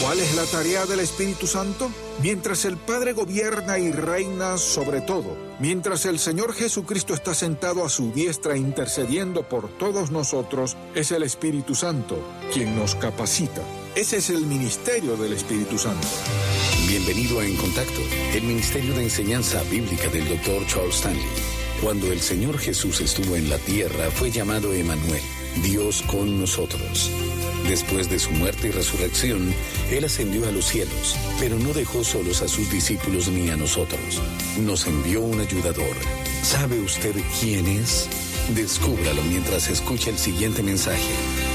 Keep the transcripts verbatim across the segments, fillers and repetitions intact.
¿Cuál es la tarea del Espíritu Santo? Mientras el Padre gobierna y reina sobre todo, mientras el Señor Jesucristo está sentado a su diestra intercediendo por todos nosotros, es el Espíritu Santo quien nos capacita. Ese es el ministerio del Espíritu Santo. Bienvenido a En Contacto, el Ministerio de Enseñanza Bíblica del doctor Charles Stanley. Cuando el Señor Jesús estuvo en la tierra, fue llamado Emmanuel, Dios con nosotros. Después de su muerte y resurrección, Él ascendió a los cielos, pero no dejó solos a sus discípulos ni a nosotros. Nos envió un ayudador. ¿Sabe usted quién es? Descúbralo mientras escucha el siguiente mensaje.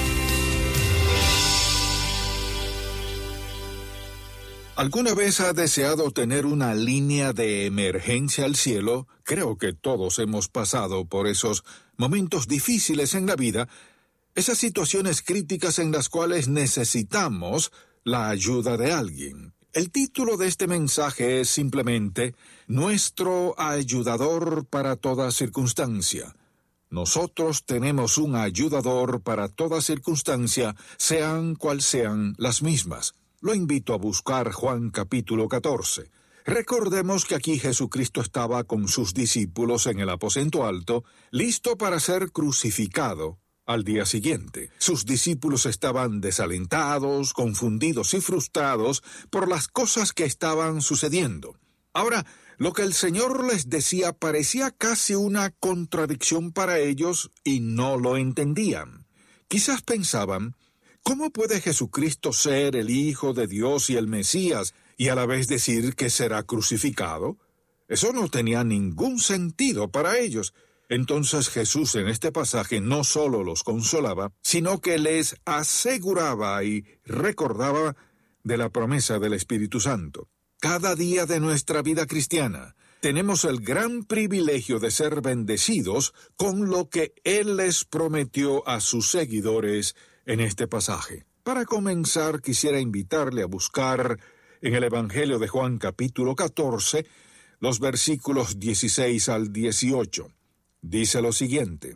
¿Alguna vez ha deseado tener una línea de emergencia al cielo? Creo que todos hemos pasado por esos momentos difíciles en la vida, esas situaciones críticas en las cuales necesitamos la ayuda de alguien. El título de este mensaje es simplemente Nuestro ayudador para toda circunstancia. Nosotros tenemos un ayudador para toda circunstancia, sean cual sean las mismas. Lo invito a buscar Juan capítulo catorce. Recordemos que aquí Jesucristo estaba con sus discípulos en el aposento alto, listo para ser crucificado al día siguiente. Sus discípulos estaban desalentados, confundidos y frustrados por las cosas que estaban sucediendo. Ahora, lo que el Señor les decía parecía casi una contradicción para ellos y no lo entendían. Quizás pensaban, ¿cómo puede Jesucristo ser el Hijo de Dios y el Mesías y a la vez decir que será crucificado? Eso no tenía ningún sentido para ellos. Entonces Jesús en este pasaje no solo los consolaba, sino que les aseguraba y recordaba de la promesa del Espíritu Santo. Cada día de nuestra vida cristiana tenemos el gran privilegio de ser bendecidos con lo que Él les prometió a sus seguidores en este pasaje. Para comenzar, quisiera invitarle a buscar en el Evangelio de Juan capítulo catorce, los versículos dieciséis al dieciocho. Dice lo siguiente: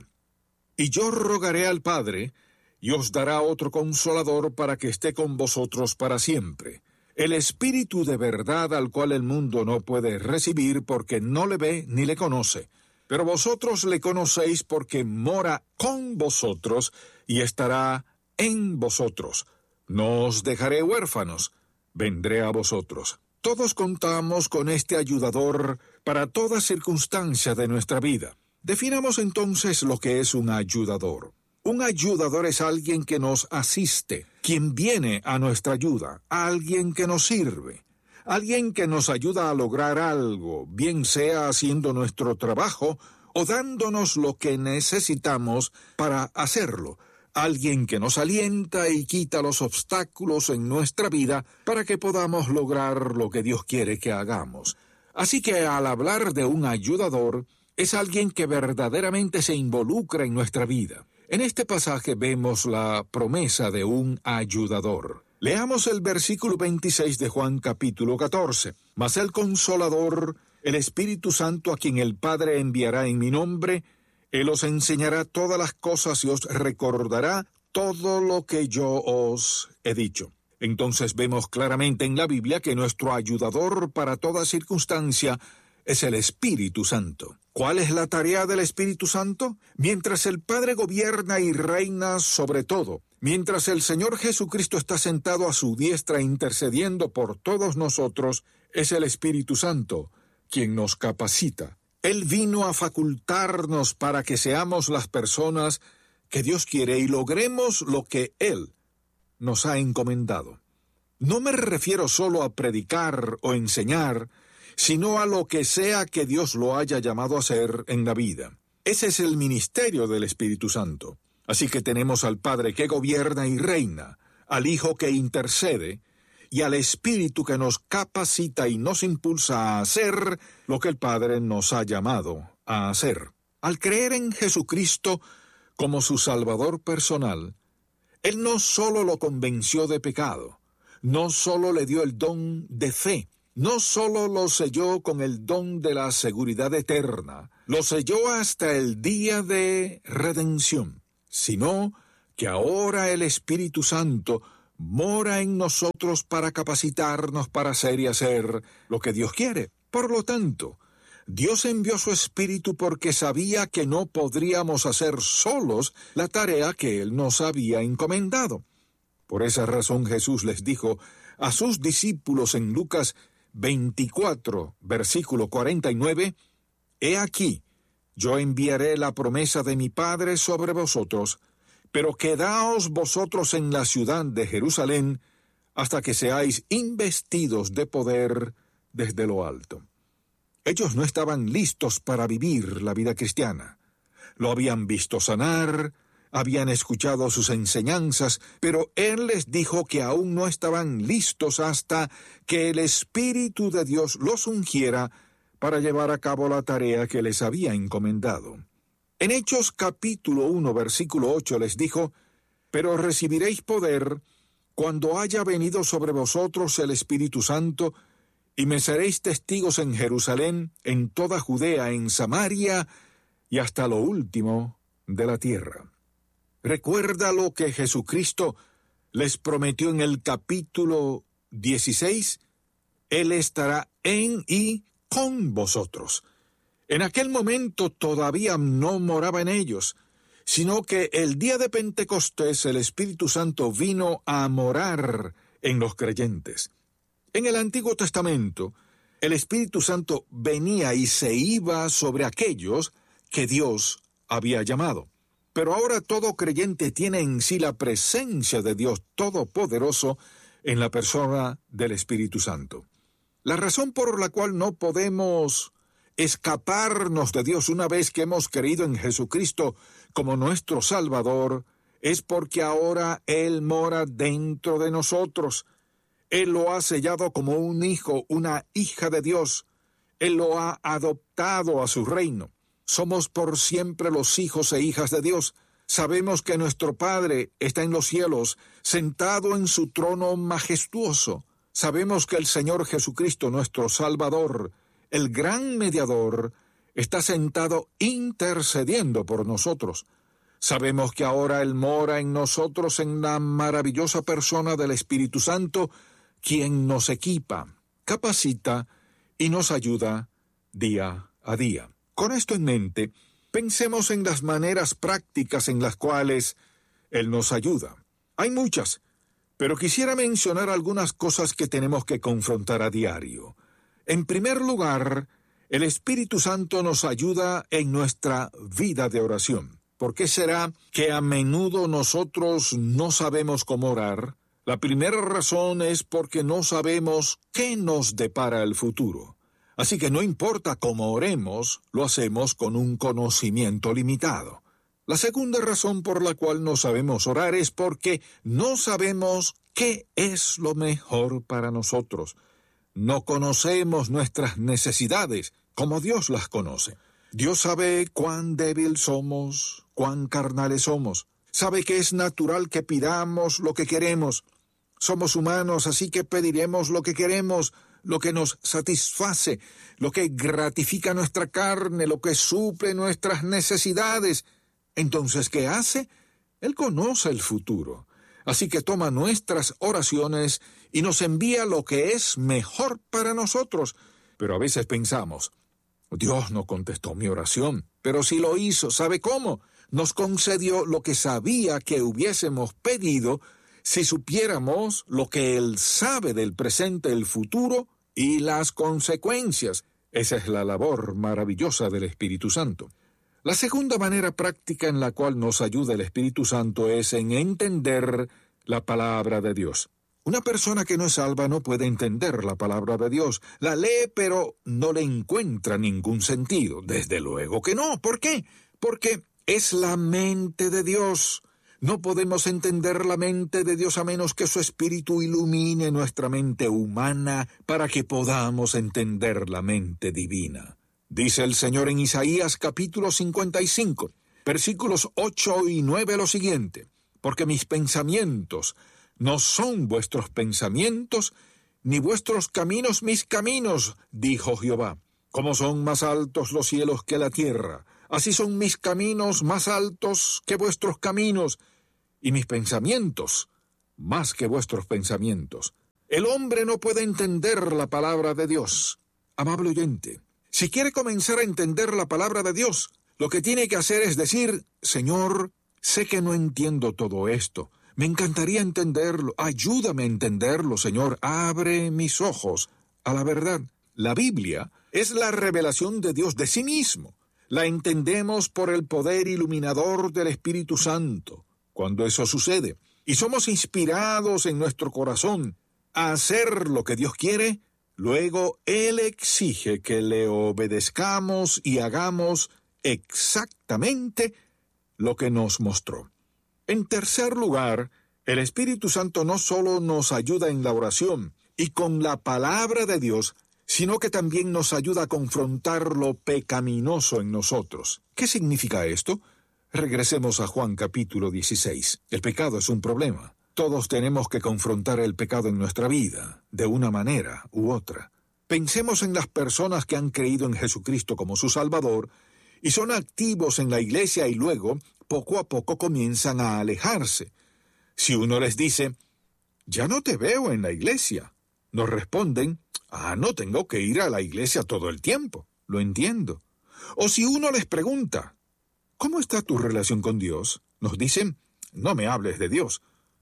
Y yo rogaré al Padre, y os dará otro consolador para que esté con vosotros para siempre, el Espíritu de verdad al cual el mundo no puede recibir porque no le ve ni le conoce. Pero vosotros le conocéis porque mora con vosotros y estará en vosotros. No os dejaré huérfanos, vendré a vosotros. Todos contamos con este ayudador para toda circunstancia de nuestra vida. Definamos entonces lo que es un ayudador. Un ayudador es alguien que nos asiste, quien viene a nuestra ayuda, alguien que nos sirve, alguien que nos ayuda a lograr algo, bien sea haciendo nuestro trabajo o dándonos lo que necesitamos para hacerlo. Alguien que nos alienta y quita los obstáculos en nuestra vida para que podamos lograr lo que Dios quiere que hagamos. Así que al hablar de un ayudador, es alguien que verdaderamente se involucra en nuestra vida. En este pasaje vemos la promesa de un ayudador. Leamos el versículo veintiséis de Juan capítulo catorce. Mas el Consolador, el Espíritu Santo, a quien el Padre enviará en mi nombre, Él os enseñará todas las cosas y os recordará todo lo que yo os he dicho. Entonces vemos claramente en la Biblia que nuestro ayudador para toda circunstancia es el Espíritu Santo. ¿Cuál es la tarea del Espíritu Santo? Mientras el Padre gobierna y reina sobre todo, mientras el Señor Jesucristo está sentado a su diestra intercediendo por todos nosotros, es el Espíritu Santo quien nos capacita. Él vino a facultarnos para que seamos las personas que Dios quiere y logremos lo que Él nos ha encomendado. No me refiero solo a predicar o enseñar, sino a lo que sea que Dios lo haya llamado a hacer en la vida. Ese es el ministerio del Espíritu Santo. Así que tenemos al Padre que gobierna y reina, al Hijo que intercede, y al Espíritu que nos capacita y nos impulsa a hacer lo que el Padre nos ha llamado a hacer. Al creer en Jesucristo como su Salvador personal, Él no solo lo convenció de pecado, no solo le dio el don de fe, no solo lo selló con el don de la seguridad eterna, lo selló hasta el día de redención, sino que ahora el Espíritu Santo mora en nosotros para capacitarnos para hacer y hacer lo que Dios quiere. Por lo tanto, Dios envió su Espíritu porque sabía que no podríamos hacer solos la tarea que Él nos había encomendado. Por esa razón Jesús les dijo a sus discípulos en Lucas veinticuatro, versículo cuarenta y nueve, «He aquí, yo enviaré la promesa de mi Padre sobre vosotros, pero quedaos vosotros en la ciudad de Jerusalén hasta que seáis investidos de poder desde lo alto». Ellos no estaban listos para vivir la vida cristiana. Lo habían visto sanar, habían escuchado sus enseñanzas, pero Él les dijo que aún no estaban listos hasta que el Espíritu de Dios los ungiera para llevar a cabo la tarea que les había encomendado. En Hechos capítulo uno, versículo ocho les dijo, «Pero recibiréis poder cuando haya venido sobre vosotros el Espíritu Santo, y me seréis testigos en Jerusalén, en toda Judea, en Samaria y hasta lo último de la tierra». Recuerda lo que Jesucristo les prometió en el capítulo dieciséis. Él estará en y con vosotros. En aquel momento todavía no moraba en ellos, sino que el día de Pentecostés el Espíritu Santo vino a morar en los creyentes. En el Antiguo Testamento, el Espíritu Santo venía y se iba sobre aquellos que Dios había llamado. Pero ahora todo creyente tiene en sí la presencia de Dios Todopoderoso en la persona del Espíritu Santo. La razón por la cual no podemos escaparnos de Dios una vez que hemos creído en Jesucristo como nuestro Salvador es porque ahora Él mora dentro de nosotros. Él lo ha sellado como un hijo, una hija de Dios. Él lo ha adoptado a su reino. Somos por siempre los hijos e hijas de Dios. Sabemos que nuestro Padre está en los cielos, sentado en su trono majestuoso. Sabemos que el Señor Jesucristo, nuestro Salvador, el gran mediador, está sentado intercediendo por nosotros. Sabemos que ahora Él mora en nosotros en la maravillosa persona del Espíritu Santo, quien nos equipa, capacita y nos ayuda día a día. Con esto en mente, pensemos en las maneras prácticas en las cuales Él nos ayuda. Hay muchas, pero quisiera mencionar algunas cosas que tenemos que confrontar a diario. En primer lugar, el Espíritu Santo nos ayuda en nuestra vida de oración. ¿Por qué será que a menudo nosotros no sabemos cómo orar? La primera razón es porque no sabemos qué nos depara el futuro. Así que no importa cómo oremos, lo hacemos con un conocimiento limitado. La segunda razón por la cual no sabemos orar es porque no sabemos qué es lo mejor para nosotros. No conocemos nuestras necesidades como Dios las conoce. Dios sabe cuán débil somos, cuán carnales somos. Sabe que es natural que pidamos lo que queremos. Somos humanos, así que pediremos lo que queremos, lo que nos satisface, lo que gratifica nuestra carne, lo que suple nuestras necesidades. Entonces, ¿qué hace? Él conoce el futuro. Así que toma nuestras oraciones y nos envía lo que es mejor para nosotros. Pero a veces pensamos, Dios no contestó mi oración, pero sí lo hizo. ¿Sabe cómo? Nos concedió lo que sabía que hubiésemos pedido si supiéramos lo que Él sabe del presente, el futuro y las consecuencias. Esa es la labor maravillosa del Espíritu Santo. La segunda manera práctica en la cual nos ayuda el Espíritu Santo es en entender la palabra de Dios. Una persona que no es salva no puede entender la palabra de Dios. La lee, pero no le encuentra ningún sentido. Desde luego que no. ¿Por qué? Porque es la mente de Dios. No podemos entender la mente de Dios a menos que su Espíritu ilumine nuestra mente humana para que podamos entender la mente divina. Dice el Señor en Isaías capítulo cincuenta y cinco, versículos ocho y nueve lo siguiente: «Porque mis pensamientos no son vuestros pensamientos, ni vuestros caminos mis caminos, dijo Jehová. Como son más altos los cielos que la tierra, así son mis caminos más altos que vuestros caminos, y mis pensamientos más que vuestros pensamientos. El hombre no puede entender la palabra de Dios. Amable oyente, si quiere comenzar a entender la palabra de Dios, lo que tiene que hacer es decir: Señor, sé que no entiendo todo esto. Me encantaría entenderlo. Ayúdame a entenderlo, Señor. Abre mis ojos a la verdad. La Biblia es la revelación de Dios de sí mismo. La entendemos por el poder iluminador del Espíritu Santo. Cuando eso sucede, y somos inspirados en nuestro corazón a hacer lo que Dios quiere, luego Él exige que le obedezcamos y hagamos exactamente lo que nos mostró. En tercer lugar, el Espíritu Santo no solo nos ayuda en la oración y con la palabra de Dios, sino que también nos ayuda a confrontar lo pecaminoso en nosotros. ¿Qué significa esto? Regresemos a Juan capítulo dieciséis. El pecado es un problema. Todos tenemos que confrontar el pecado en nuestra vida, de una manera u otra. Pensemos en las personas que han creído en Jesucristo como su Salvador y son activos en la iglesia y luego, poco a poco, comienzan a alejarse. Si uno les dice: ya no te veo en la iglesia, nos responden: ah, no tengo que ir a la iglesia todo el tiempo. Lo entiendo. O si uno les pregunta: ¿cómo está tu relación con Dios?, nos dicen: no me hables de Dios.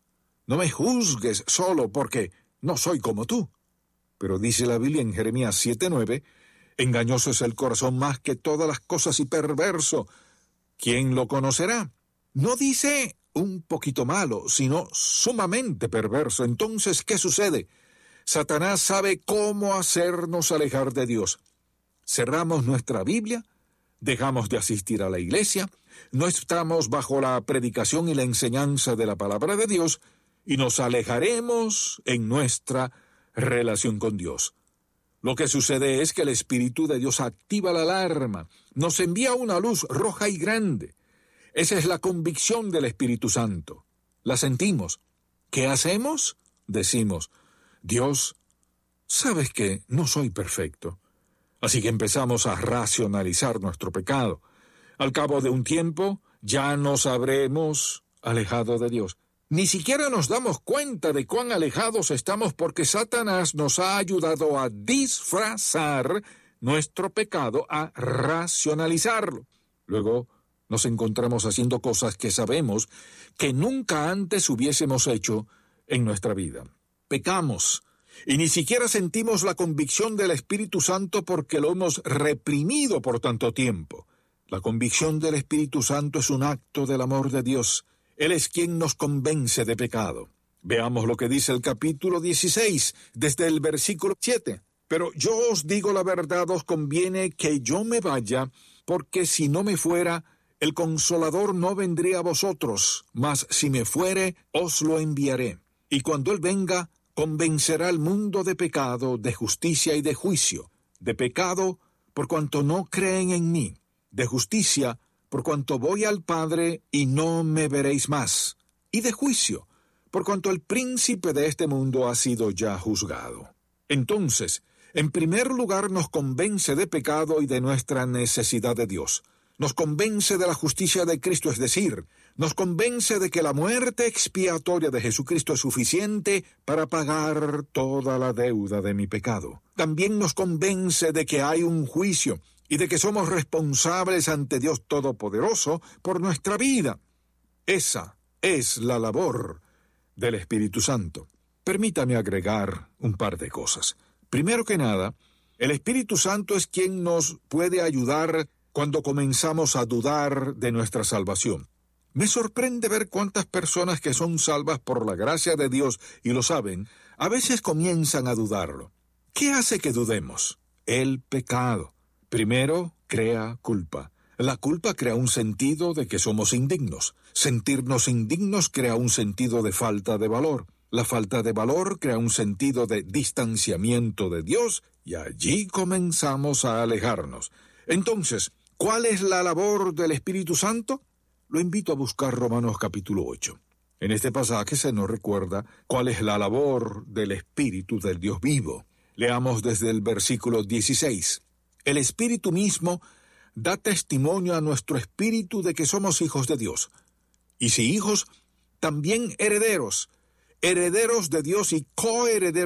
No me juzgues solo porque no soy como tú. Pero dice la Biblia en Jeremías siete nueve, engañoso es el corazón más que todas las cosas y perverso. ¿Quién lo conocerá? No dice un poquito malo, sino sumamente perverso. Entonces, ¿qué sucede? Satanás sabe cómo hacernos alejar de Dios. Cerramos nuestra Biblia, dejamos de asistir a la iglesia, no estamos bajo la predicación y la enseñanza de la palabra de Dios, y nos alejaremos en nuestra relación con Dios. Lo que sucede es que el Espíritu de Dios activa la alarma, nos envía una luz roja y grande. Esa es la convicción del Espíritu Santo. La sentimos. ¿Qué hacemos? Decimos: Dios, sabes que no soy perfecto. Así que empezamos a racionalizar nuestro pecado. Al cabo de un tiempo, ya nos habremos alejado de Dios. Ni siquiera nos damos cuenta de cuán alejados estamos porque Satanás nos ha ayudado a disfrazar nuestro pecado, a racionalizarlo. Luego nos encontramos haciendo cosas que sabemos que nunca antes hubiésemos hecho en nuestra vida. Pecamos y ni siquiera sentimos la convicción del Espíritu Santo porque lo hemos reprimido por tanto tiempo. La convicción del Espíritu Santo es un acto del amor de Dios. Él es quien nos convence de pecado. Veamos lo que dice el capítulo dieciséis, desde el versículo siete. Pero yo os digo la verdad, os conviene que yo me vaya, porque si no me fuera, el Consolador no vendría a vosotros, mas si me fuere, os lo enviaré. Y cuando Él venga, convencerá al mundo de pecado, de justicia y de juicio. De pecado, por cuanto no creen en mí. De justicia, por cuanto voy al Padre y no me veréis más. Y de juicio, por cuanto el príncipe de este mundo ha sido ya juzgado. Entonces, en primer lugar nos convence de pecado y de nuestra necesidad de Dios. Nos convence de la justicia de Cristo, es decir, nos convence de que la muerte expiatoria de Jesucristo es suficiente para pagar toda la deuda de mi pecado. También nos convence de que hay un juicio y de que somos responsables ante Dios Todopoderoso por nuestra vida. Esa es la labor del Espíritu Santo. Permítame agregar un par de cosas. Primero que nada, el Espíritu Santo es quien nos puede ayudar cuando comenzamos a dudar de nuestra salvación. Me sorprende ver cuántas personas que son salvas por la gracia de Dios y lo saben, a veces comienzan a dudarlo. ¿Qué hace que dudemos? El pecado. Primero, crea culpa. La culpa crea un sentido de que somos indignos. Sentirnos indignos crea un sentido de falta de valor. La falta de valor crea un sentido de distanciamiento de Dios y allí comenzamos a alejarnos. Entonces, ¿cuál es la labor del Espíritu Santo? Lo invito a buscar Romanos capítulo ocho. En este pasaje se nos recuerda cuál es la labor del Espíritu del Dios vivo. Leamos desde el versículo dieciséis. El Espíritu mismo da testimonio a nuestro espíritu de que somos hijos de Dios. Y si hijos, también herederos, herederos de Dios y coherederos